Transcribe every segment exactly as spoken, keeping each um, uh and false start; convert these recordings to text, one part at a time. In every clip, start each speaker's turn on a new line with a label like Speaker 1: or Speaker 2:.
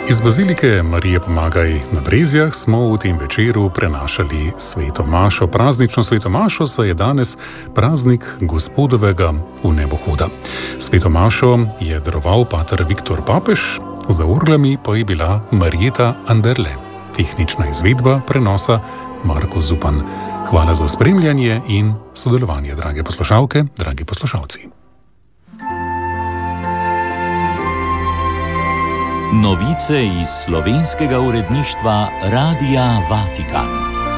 Speaker 1: Iz bazilike Marije Pomagaj na Brezjah smo v tem večeru prenašali sveto mašo. Praznično sveto mašo, saj je danes praznik Gospodovega vnebohoda. Sveto mašo je daroval pater Viktor Papež, za orglami pa je bila Marjeta Anderle. Tehnična izvedba prenosa Marko Zupan. Hvala za spremljanje in sodelovanje, drage poslušalke, dragi poslušalci.
Speaker 2: Novice iz slovenskega uredništva Radia Vatikan.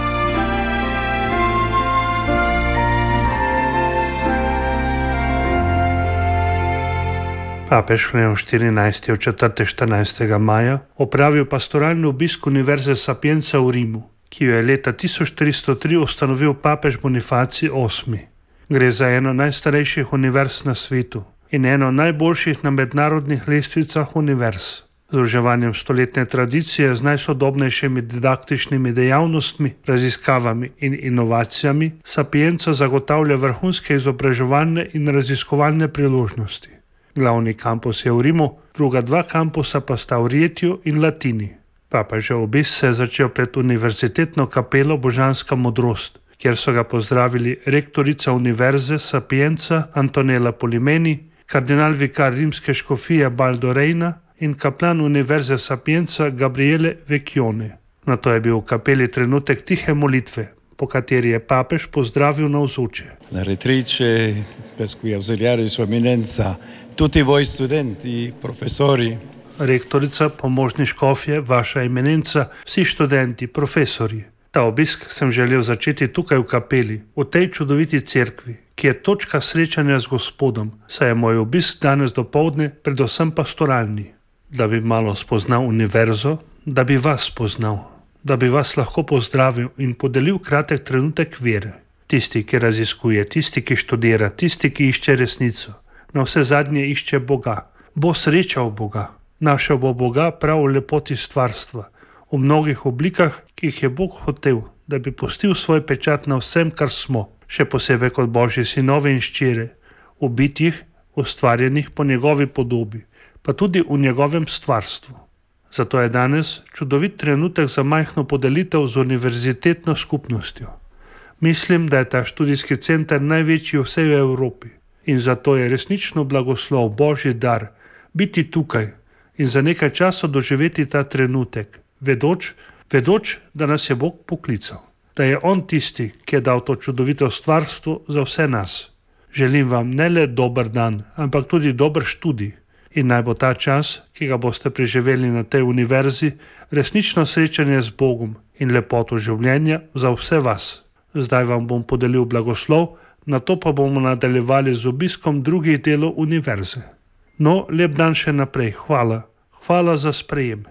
Speaker 3: Papež Leon štirinajsti je v četrtek štirinajstega maja opravil pastoralni obisk Univerze Sapienza v Rimu, ki jo je leta tisoč tristo tri ustanovil papež Bonifacij osmi. Gre za eno najstarejših univerz na svetu in eno najboljših na mednarodnih lestvicah univerz. Z združevanjem stoletne tradicije z najsodobnejšimi didaktičnimi dejavnostmi, raziskavami in inovacijami Sapienza zagotavlja vrhunske izobraževalne in raziskovalne priložnosti. Glavni kampus je v Rimu, druga dva kampusa pa sta v Rietiju in Latini. Papežev obisk se je začel pred univerzitetno kapelo Božanska modrost, kjer so ga pozdravili rektorica univerze Sapienza Antonella Polimeni, kardinal vikar rimske škofije Baldo Reina in kaplan univerze Sapienza Gabriele Vecchione. Nato je bil v kapeli trenutek tihe molitve, po kateri je papež pozdravil navzoče.
Speaker 4: La rettrice, per cui ausiliare sua eminenza, tutti voi studenti, professori.
Speaker 3: Rektorica, pomožni škofje, vaša eminenca, vsi študenti, profesori. Ta obisk sem želel začeti tukaj v kapeli, v tej čudoviti cerkvi, ki je točka srečanja z Gospodom, saj je moj obisk danes dopoldne predvsem pastoralni. Da bi malo spoznal univerzo, da bi vas spoznal, da bi vas lahko pozdravil in podelil kratek trenutek vere. Tisti, ki raziskuje, tisti, ki študira, tisti, ki išče resnico, na vse zadnje išče Boga, bo srečal Boga. Našel bo Boga prav v lepoti stvarstva, v mnogih oblikah, ki jih je Bog hotel, da bi pustil svoj pečat na vsem, kar smo, še posebej kot Božji sinovi in ščire, v bitjih, ustvarjenih po njegovi podobi, pa tudi v njegovem stvarstvu. Zato je danes čudovit trenutek za majhno podelitev z univerzitetno skupnostjo. Mislim, da je ta študijski center največji v vsej Evropi in zato je resnično blagoslov, Božji dar, biti tukaj in za nekaj časa doživeti ta trenutek, vedoč, vedoč, da nas je Bog poklical, da je On tisti, ki je dal to čudovito stvarstvo za vse nas. Želim vam ne le dober dan, ampak tudi dober študij. In naj bo ta čas, ki ga boste preživeli na tej univerzi, resnično srečanje z Bogom in lepoto življenja za vse vas. Zdaj vam bom podelil blagoslov, nato pa bomo nadaljevali z obiskom drugih delov univerze. No, lep dan še naprej, hvala. Hvala za sprejem.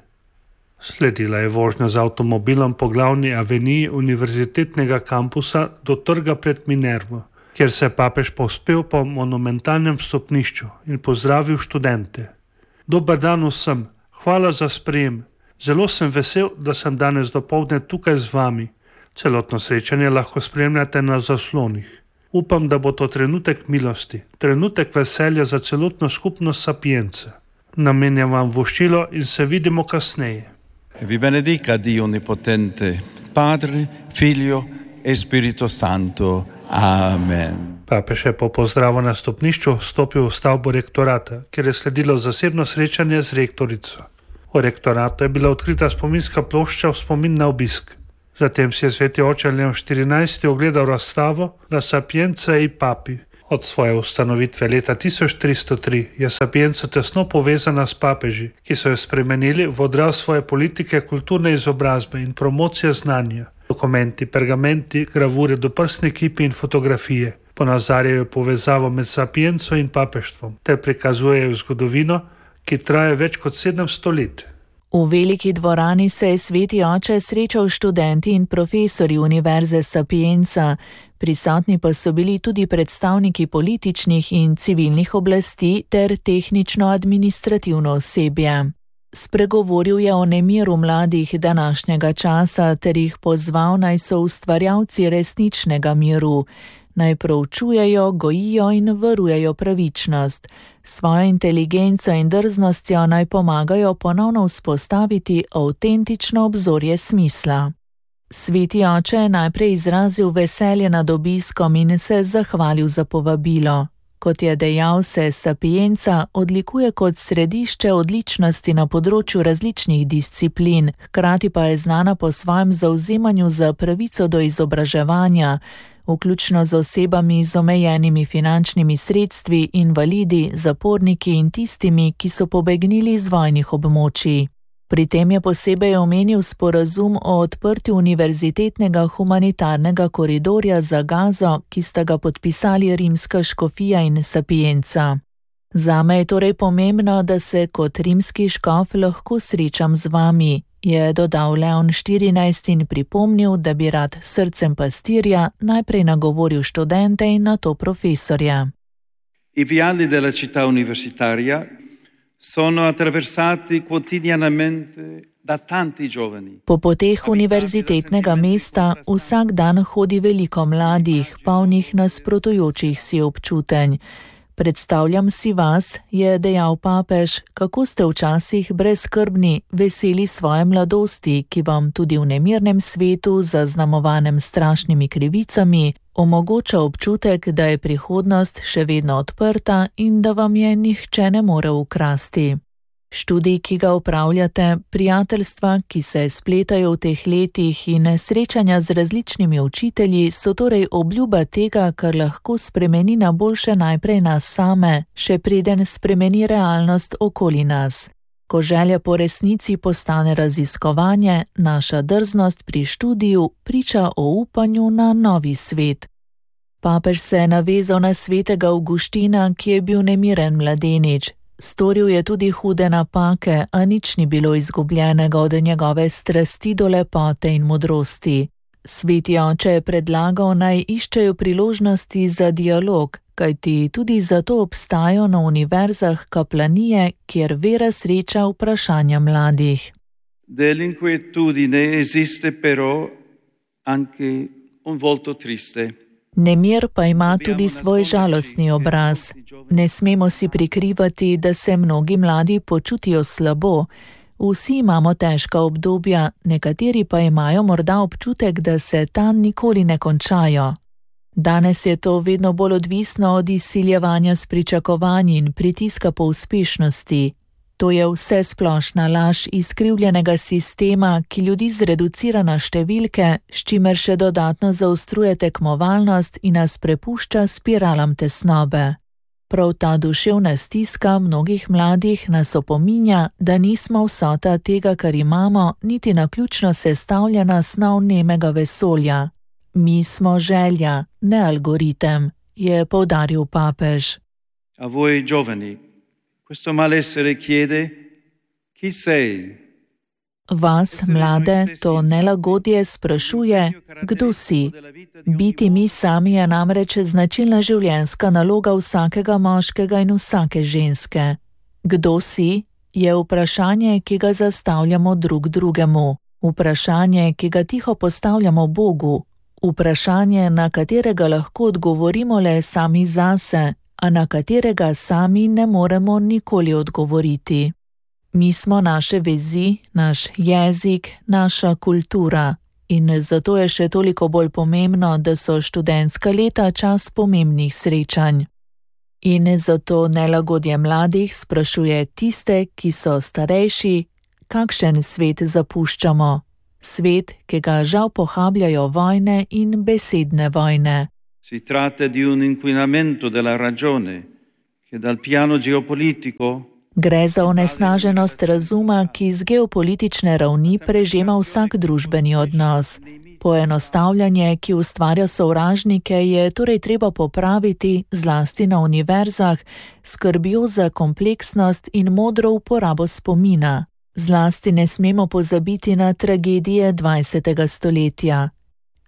Speaker 3: Sledila je vožnja z avtomobilom po glavni aveniji univerzitetnega kampusa do trga pred Minervo, kjer se je papež povzpel po monumentalnem stopnišču in pozdravil študente. Dober dan vsem, hvala za sprejem. Zelo sem vesel, da sem danes dopoldne tukaj z vami. Celotno srečanje lahko spremljate na zaslonih. Upam, da bo to trenutek milosti, trenutek veselja za celotno skupnost Sapienza. Namenjam vam voščilo in se vidimo kasneje.
Speaker 4: Vi benedica Dio Onnipotente, Padre, Figlio e Spirito Santo. Amen.
Speaker 3: Papež je po pozdravu na stopnišču stopil v stavbo rektorata, kjer je sledilo zasebno srečanje z rektorico. V rektoratu je bila odkrita spominska plošča v spomin na obisk. Zatem si je sveti oče Leon štirinajsti ogledal razstavo La Sapienza e i Papi. Od svoje ustanovitve leta tisoč tristo tri je Sapienza tesno povezana s papeži, ki so jo spremenili v odraz svoje politike kulturne izobrazbe in promocije znanja. Dokumenti, pergamenti, gravure, doprsni kipi in fotografije ponazarjajo povezavo med Sapienzo in papeštvom ter prikazujejo zgodovino, ki traja več kot sedemsto let.
Speaker 5: V veliki dvorani se je sveti oče srečal študenti in profesori Univerze Sapienza, prisotni pa so bili tudi predstavniki političnih in civilnih oblasti ter tehnično-administrativno osebje. Spregovoril je o nemiru mladih današnjega časa ter jih pozval, naj so ustvarjalci resničnega miru. naj proučujejo, gojijo in varujejo pravičnost. Svojo inteligenco in drznostjo naj pomagajo ponovno vzpostaviti avtentično obzorje smisla. Sveti oče je najprej izrazil veselje nad obiskom in se zahvalil za povabilo. Kot je dejal, se Sapienza odlikuje kot središče odličnosti na področju različnih disciplin, hkrati pa je znana po svojem zavzemanju za pravico do izobraževanja, vključno z osebami z omejenimi finančnimi sredstvi, invalidi, zaporniki in tistimi, ki so pobegnili iz vojnih območij. Pri tem je posebej omenil sporazum o odprtju univerzitetnega humanitarnega koridorja za Gazo, ki sta ga podpisali rimska škofija in Sapienza. Zame je torej pomembno, da se kot rimski škof lahko srečam z vami, je dodal Leon štirinajsti in pripomnil, da bi rad s srcem pastirja najprej nagovoril študente in nato profesorja.
Speaker 4: I viali della città universitaria sono attraversati quotidianamente da tanti giovani.
Speaker 5: Po poteh univerzitetnega mesta vsak dan hodi veliko mladih, polnih nasprotujočih si občutenj. Predstavljam si vas, je dejal papež, kako ste včasih brezskrbni, veseli svoje mladosti, ki vam tudi v nemirnem svetu, zaznamovanem strašnimi krivicami, omogoča občutek, da je prihodnost še vedno odprta in da vam je nihče ne more ukrasti. Študij, ki ga upravljate, prijateljstva, ki se spletajo v teh letih in srečanja z različnimi učitelji so torej obljuba tega, kar lahko spremeni na boljše najprej nas same, še preden spremeni realnost okoli nas. Ko želja po resnici postane raziskovanje, naša drznost pri študiju priča o upanju na novi svet. Papež se je navezal na svetega Avguština, ki je bil nemiren mladenič. Storil je tudi hude napake, a nič ni bilo izgubljenega od njegove strasti do lepote in modrosti. Sveti oče je predlagal, naj iščejo priložnosti za dialog, kajti tudi zato obstajajo na univerzah kaplanije, kjer vera sreča vprašanja mladih.
Speaker 4: Dell'inquietudine esiste però anche un volto triste.
Speaker 5: Nemir pa ima tudi svoj žalostni obraz. Ne smemo si prikrivati, da se mnogi mladi počutijo slabo. Vsi imamo težka obdobja, nekateri pa imajo morda občutek, da se ta nikoli ne končajo. Danes je to vedno bolj odvisno od izsiljevanja s pričakovanji in pritiska po uspešnosti. To je vse splošna laž izkrivljenega sistema, ki ljudi zreducira na številke, s čimer še dodatno zaostruje tekmovalnost in nas prepušča spiralam tesnobe. Prav ta duševna stiska mnogih mladih nas opominja, da nismo vsota tega, kar imamo, niti naključno sestavljena snov nemega vesolja. Mi smo želja, ne algoritem, je poudaril papež.
Speaker 4: A voi giovani, questo malessere chiede, chi sei?
Speaker 5: Vas, mlade, to nelagodje sprašuje, kdo si. Biti mi sami je namreč značilna življenjska naloga vsakega moškega in vsake ženske. Kdo si, je vprašanje, ki ga zastavljamo drug drugemu. Vprašanje, ki ga tiho postavljamo Bogu. Vprašanje, na katerega lahko odgovorimo le sami zase, a na katerega sami ne moremo nikoli odgovoriti. Mi smo naše vezi, naš jezik, naša kultura in zato je še toliko bolj pomembno, da so študentska leta čas pomembnih srečanj. In zato nelagodje mladih sprašuje tiste, ki so starejši, kakšen svet zapuščamo. Svet, ki ga žal pohabljajo vojne in besedne vojne.
Speaker 4: Si tratta di un inquinamento della ragione, che dal piano geopolitico
Speaker 5: Gre za onesnaženost razuma, ki z geopolitične ravni prežema vsak družbeni odnos. Poenostavljanje, ki ustvarja sovražnike, je torej treba popraviti zlasti na univerzah, skrbjo za kompleksnost in modro uporabo spomina. Zlasti ne smemo pozabiti na tragedije dvajsetega stoletja.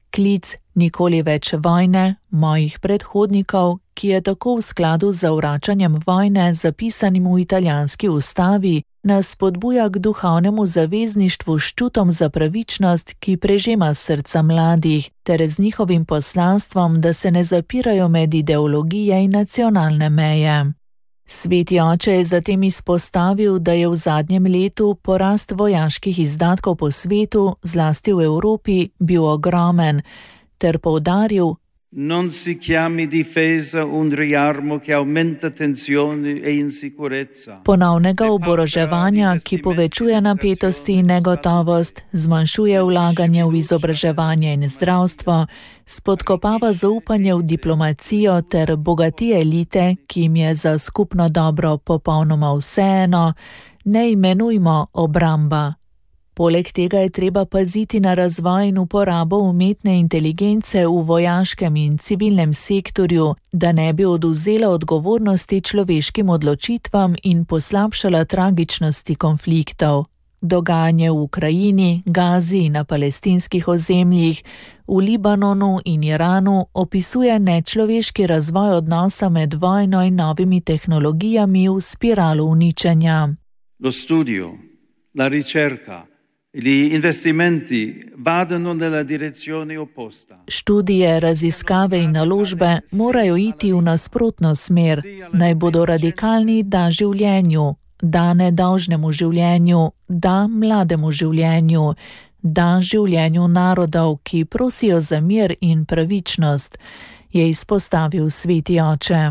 Speaker 5: Klic nikoli več vojne mojih predhodnikov, ki je tako v skladu z zavračanjem vojne zapisanim v italijanski ustavi, nas spodbuja k duhovnemu zavezništvu s čutom za pravičnost, ki prežema srca mladih, ter z njihovim poslanstvom, da se ne zapirajo med ideologije in nacionalne meje. Sveti oče je zatem izpostavil, da je v zadnjem letu porast vojaških izdatkov po svetu, zlasti v Evropi, bil ogromen, ter poudaril:
Speaker 4: Non si chiami difesa un riarmo che aumenta tensioni e insicurezza.
Speaker 5: Ponovnega oboroževanja, ki povečuje napetosti in negotovost, zmanjšuje vlaganje v izobraževanje in zdravstvo, spodkopava zaupanje v diplomacijo ter bogati elite, ki jim je za skupno dobro popolnoma vseeno, ne imenujmo obramba. Poleg tega je treba paziti na razvoj in uporabo umetne inteligence v vojaškem in civilnem sektorju, da ne bi odvzela odgovornosti človeškim odločitvam in poslabšala tragičnosti konfliktov. Dogajanje v Ukrajini, Gazi in na palestinskih ozemljih, v Libanonu in Iranu opisuje nečloveški razvoj odnosa med vojno in novimi tehnologijami v spiralu uničenja.
Speaker 4: Lo studio, la ricerca, gli investimenti vadano nella direzione opposta.
Speaker 5: Študije, raziskave in naložbe morajo iti v nasprotno smer, naj bodo radikalni da življenju, da nedolžnemu življenju, da mlademu življenju, da življenju narodov, ki prosijo za mir in pravičnost, je izpostavil sveti oče.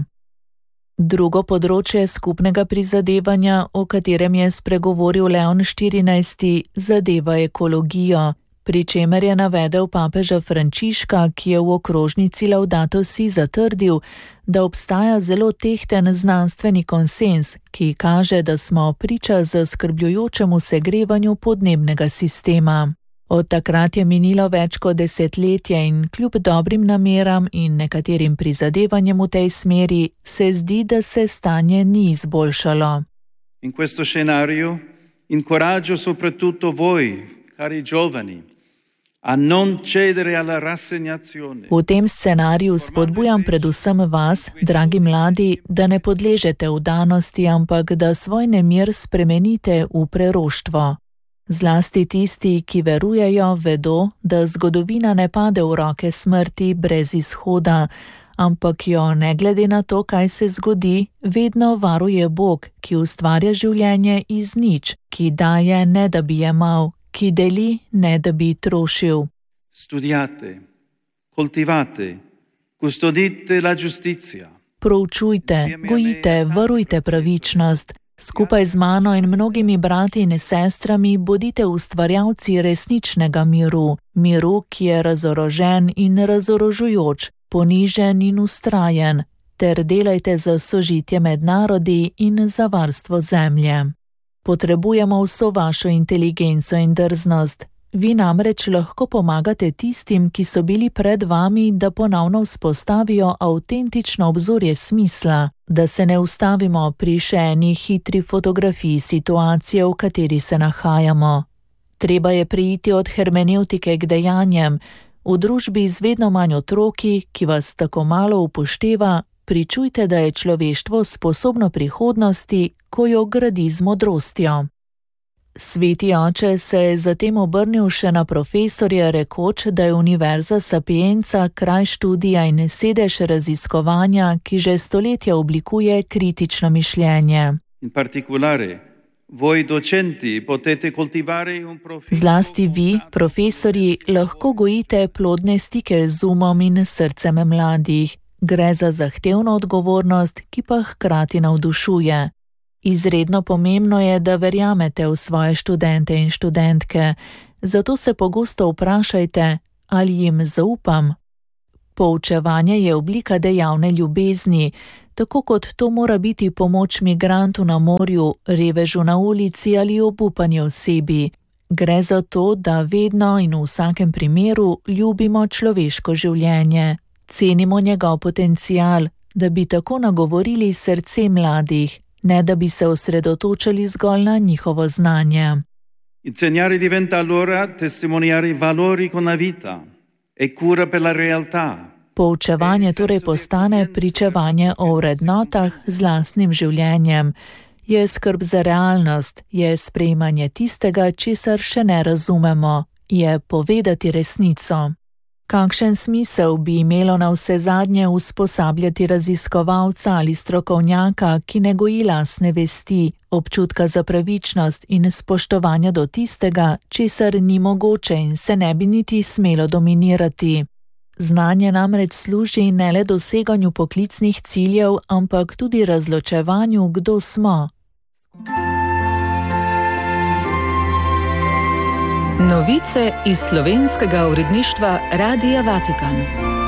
Speaker 5: Drugo področje skupnega prizadevanja, o katerem je spregovoril Leon štirinajsti, zadeva ekologijo, pri čemer je navedel papeža Frančiška, ki je v okrožnici Laudato Si zatrdil, da obstaja zelo tehten znanstveni konsens, ki kaže, da smo priča zaskrbljujočemu segrevanju podnebnega sistema. Od takrat je minilo več kot desetletje in kljub dobrim nameram in nekaterim prizadevanjem v tej smeri se zdi, da se stanje ni izboljšalo.
Speaker 4: In questo scenario incoraggio soprattutto voi, cari giovani, a non cedere alla rassegnazione.
Speaker 5: V tem scenariju spodbujam predvsem vas, dragi mladi, da ne podležete vdanosti, ampak da svoj nemir spremenite v preroštvo. Zlasti tisti, ki verujejo, vedo, da zgodovina ne pade v roke smrti brez izhoda, ampak jo, ne glede na to, kaj se zgodi, vedno varuje Bog, ki ustvarja življenje iz nič, ki daje, ne da bi jemal, ki deli, ne da bi trošil.
Speaker 4: Studiate, coltivate, custodite la giustizia.
Speaker 5: Proučujte, gojite, varujte pravičnost. Skupaj z mano in mnogimi brati in sestrami bodite ustvarjalci resničnega miru, miru, ki je razorožen in razorožujoč, ponižen in ustrajen, ter delajte za sožitje med narodi in za varstvo zemlje. Potrebujemo vso vašo inteligenco in drznost. Vi namreč lahko pomagate tistim, ki so bili pred vami, da ponovno vzpostavijo avtentično obzorje smisla, da se ne ustavimo pri še eni hitri fotografiji situacije, v kateri se nahajamo. Treba je preiti od hermenevtike k dejanjem. V družbi z vedno manj otroki, ki vas tako malo upošteva, pričujte, da je človeštvo sposobno prihodnosti, ko jo gradi z modrostjo. Sveti oče se je zatem obrnil še na profesorja, rekoč, da je Univerza Sapienza kraj študija in sedež raziskovanja, ki že stoletja oblikuje kritično mišljenje.
Speaker 4: In particolare, voi docenti potete coltivare un profilo...
Speaker 5: Zlasti vi, profesorji, lahko gojite plodne stike z umom in srcem mladih. Gre za zahtevno odgovornost, ki pa hkrati navdušuje. Izredno pomembno je, da verjamete v svoje študente in študentke, zato se pogosto vprašajte, ali jim zaupam. Poučevanje je oblika dejavne ljubezni, tako kot to mora biti pomoč migrantu na morju, revežu na ulici ali obupani osebi. Gre za to, da vedno in v vsakem primeru ljubimo človeško življenje, cenimo njegov potencial, da bi tako nagovorili srce mladih, ne da bi se osredotočali zgolj na njihovo znanje.
Speaker 4: Insegnare diventa allora testimoniare i valori con la vita
Speaker 6: e cura per la realtà.
Speaker 5: Poučevanje torej postane pričevanje o vrednotah z lastnim življenjem. Je skrb za realnost, je sprejemanje tistega, česar še ne razumemo, je povedati resnico. Kakšen smisel bi imelo na vse zadnje usposabljati raziskovalca ali strokovnjaka, ki ne goji lastne vesti, občutka za pravičnost in spoštovanja do tistega, česar ni mogoče in se ne bi niti smelo dominirati. Znanje namreč služi ne le doseganju poklicnih ciljev, ampak tudi razločevanju, kdo smo.
Speaker 7: Novice iz slovenskega uredništva Radia Vatikan.